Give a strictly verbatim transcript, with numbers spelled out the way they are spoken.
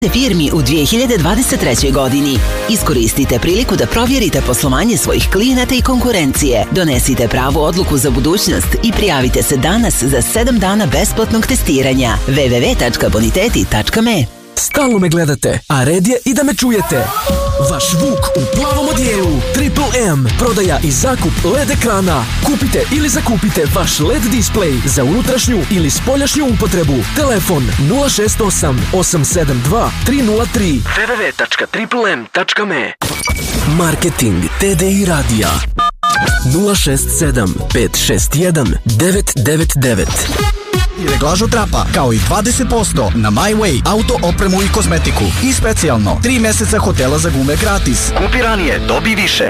firmi u dvije hiljade dvadeset trećoj godini. Iskoristite priliku da provjerite poslovanje svojih klijenata i konkurencije. Donesite pravu odluku za budućnost i prijavite se danas za sedam dana besplatnog testiranja. w w w tačka boniteti tačka me. Stalno me gledate, a red je i da me čujete. Vaš Vuk u plavom odijelu. Triple M. Prodaja i zakup L E D ekrana. Kupite ili zakupite vaš L E D display za unutrašnju ili spoljašnju upotrebu. Telefon nula šest osam osam sedam dva tri nula tri. w w w tačka triple m tačka me. Marketing T D I radija nula šest sedam pet šest jedan devet devet devet. I reglažu trapa, kao i dvadeset posto na My Way auto opremu i kozmetiku. I specijalno, tri meseca hotela za gume gratis. Kupi ranije, dobi više.